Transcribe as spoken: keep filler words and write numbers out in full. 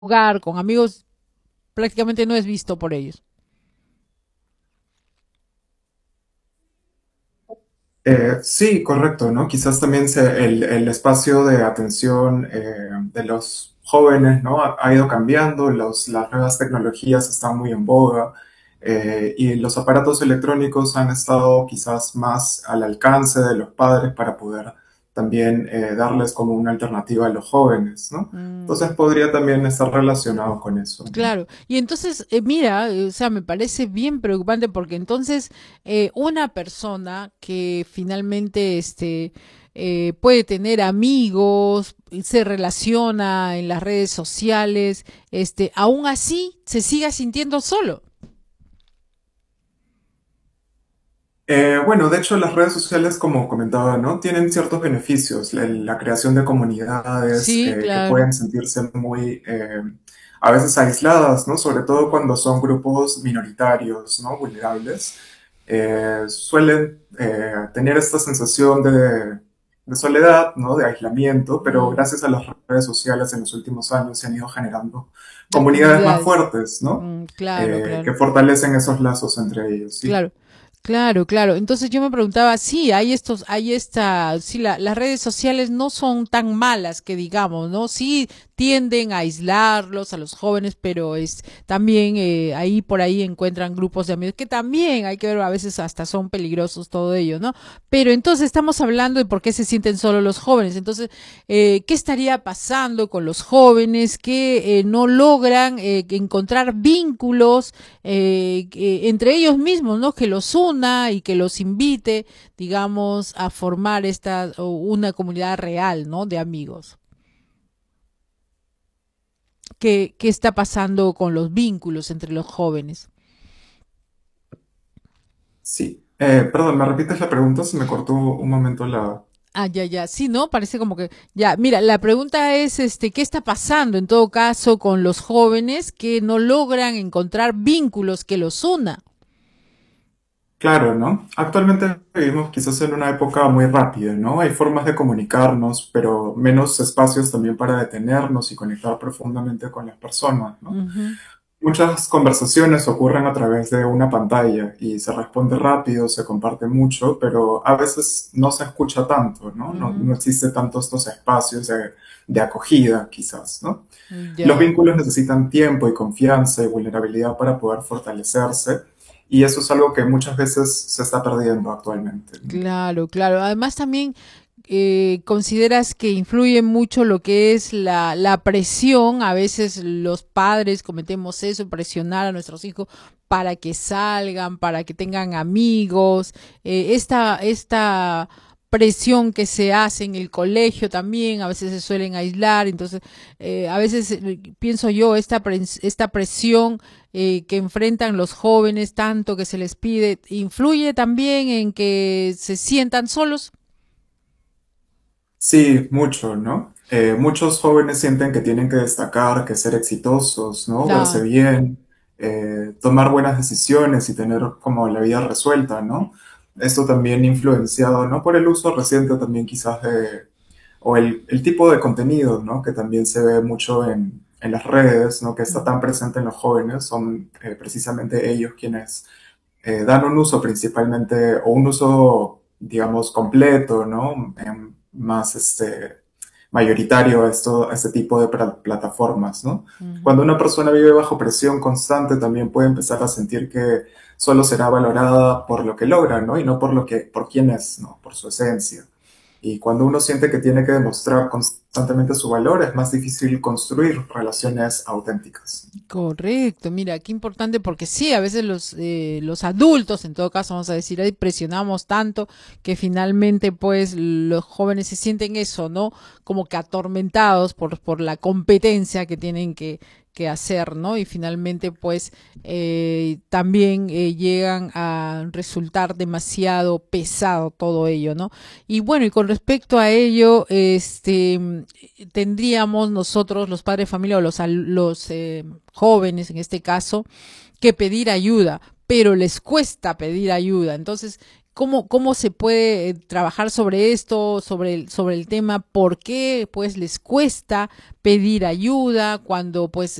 jugar con amigos, prácticamente no es visto por ellos. Eh, sí, correcto, ¿no? Quizás también se- el, el espacio de atención eh, de los jóvenes, ¿no? Ha, ha ido cambiando, los, las nuevas tecnologías están muy en boga eh, y los aparatos electrónicos han estado quizás más al alcance de los padres para poder también eh, darles como una alternativa a los jóvenes, ¿no? Mm. Entonces podría también estar relacionado con eso, ¿no? Claro, y entonces, eh, mira, eh, o sea, me parece bien preocupante porque entonces eh, una persona que finalmente este, eh, puede tener amigos, y se relaciona en las redes sociales, este, aún así se siga sintiendo solo. Eh, bueno, de hecho, las redes sociales, como comentaba, ¿no? Tienen ciertos beneficios, la, la creación de comunidades Sí, eh, que claro. pueden sentirse muy, eh, a veces aisladas, ¿no? Sobre todo cuando son grupos minoritarios, ¿no? Vulnerables, eh, suelen eh, tener esta sensación de, de soledad, ¿no? De aislamiento, pero Mm, gracias a las redes sociales en los últimos años se han ido generando las comunidades más comunidades. fuertes, ¿no? Mm, claro, Eh, que claro. fortalecen esos lazos entre ellos, sí. Claro, claro, claro. Entonces yo me preguntaba, sí, hay estos, hay esta, sí, la- las redes sociales no son tan malas que digamos, ¿no? Sí tienden a aislarlos a los jóvenes, pero es también eh, ahí por ahí encuentran grupos de amigos que también hay que ver, a veces hasta son peligrosos todo ello, ¿no? Pero entonces estamos hablando de por qué se sienten solos los jóvenes. Entonces, eh, ¿qué estaría pasando con los jóvenes que eh, no logran eh, encontrar vínculos eh, que- entre ellos mismos, ¿no? Que los una y que los invite, digamos, a formar esta o una comunidad real, ¿no? De amigos. ¿Qué, qué está pasando con los vínculos entre los jóvenes? Sí. Eh, perdón, ¿me repites la pregunta? Se me cortó un momento la... Ah, ya, ya, sí, ¿no? Parece como que, ya, mira, la pregunta es, este, ¿qué está pasando en todo caso con los jóvenes que no logran encontrar vínculos que los una? Claro, ¿no? Actualmente vivimos quizás en una época muy rápida, ¿no? Hay formas de comunicarnos, pero menos espacios también para detenernos y conectar profundamente con las personas, ¿no? Ujú. Muchas conversaciones ocurren a través de una pantalla y se responde rápido, se comparte mucho, pero a veces no se escucha tanto, ¿no? No, Ujú. no existe tanto estos espacios de, de acogida, quizás, ¿no? Los Ya. vínculos necesitan tiempo y confianza y vulnerabilidad para poder fortalecerse, y eso es algo que muchas veces se está perdiendo actualmente, ¿no? Claro, claro. Además también eh, consideras que influye mucho lo que es la, la presión. A veces los padres cometemos eso, presionar a nuestros hijos para que salgan, para que tengan amigos. Eh, esta, esta presión que se hace en el colegio también, a veces se suelen aislar. Entonces, eh, a veces eh, pienso yo, esta, pres- esta presión eh, que enfrentan los jóvenes, tanto que se les pide, influye también en que se sientan solos. Sí, mucho, ¿no? Eh, muchos jóvenes sienten que tienen que destacar, que ser exitosos, ¿no? Verse Claro. bien, eh, tomar buenas decisiones y tener como la vida resuelta, ¿no? Esto también influenciado, ¿no? Por el uso reciente también quizás de, o el, el tipo de contenido, ¿no? Que también se ve mucho en, en las redes, ¿no? Que está tan presente en los jóvenes, son eh, precisamente ellos quienes eh, dan un uso principalmente, o un uso, digamos, completo, ¿no? Em, más este, mayoritario a, esto, a este tipo de pra- plataformas, ¿no? Ujú. Cuando una persona vive bajo presión constante, también puede empezar a sentir que solo será valorada por lo que logra, ¿no? Y no por lo que, por quién es, ¿no? Por su esencia. Y cuando uno siente que tiene que demostrar constantemente su valor, es más difícil construir relaciones auténticas. Correcto, mira, qué importante porque sí, a veces los, eh, los adultos, en todo caso, vamos a decir, ahí presionamos tanto que finalmente pues los jóvenes se sienten eso, ¿no? Como que atormentados por, por la competencia que tienen que, que hacer, ¿no? Y finalmente pues eh, también eh, llegan a resultar demasiado pesado todo ello, ¿no? Y bueno, y con respecto a ello, este, tendríamos nosotros, los padres de familia o los, los eh, jóvenes en este caso, que pedir ayuda, pero les cuesta pedir ayuda. Entonces, cómo, cómo se puede eh, trabajar sobre esto, sobre el, sobre el tema, por qué pues les cuesta pedir ayuda cuando pues